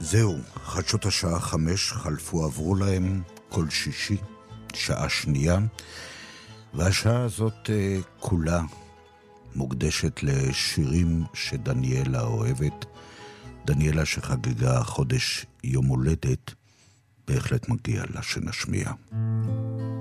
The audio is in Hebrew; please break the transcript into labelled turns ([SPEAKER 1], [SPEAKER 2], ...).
[SPEAKER 1] זהו, חדשות השעה 5 חלפו עברו להם כל שישי, שעה שנייה, והשעה הזאת כולה מוקדשת לשירים שדניאלה אוהבת. דניאלה שחגגה חודש יום הולדת, בהחלט מגיע לה שנשמיע.